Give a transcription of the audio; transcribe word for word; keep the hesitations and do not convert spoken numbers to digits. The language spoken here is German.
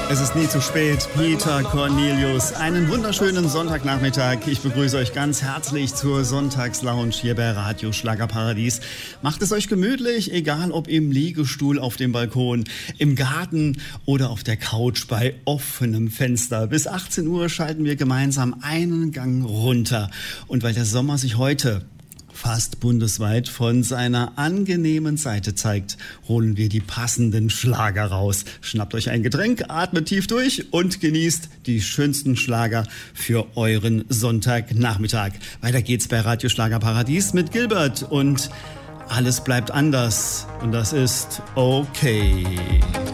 Es ist nie zu spät. Peter Cornelius, einen wunderschönen Sonntagnachmittag. Ich begrüße euch ganz herzlich zur Sonntagslounge hier bei Radio Schlagerparadies. Macht es euch gemütlich, egal ob im Liegestuhl auf dem Balkon, im Garten oder auf der Couch bei offenem Fenster. Bis achtzehn Uhr schalten wir gemeinsam einen Gang runter. Und weil der Sommer sich heute fast bundesweit von seiner angenehmen Seite zeigt, holen wir die passenden Schlager raus. Schnappt euch ein Getränk, atmet tief durch und genießt die schönsten Schlager für euren Sonntagnachmittag. Weiter geht's bei Radio Schlagerparadies mit Gilbert und alles bleibt anders und das ist okay.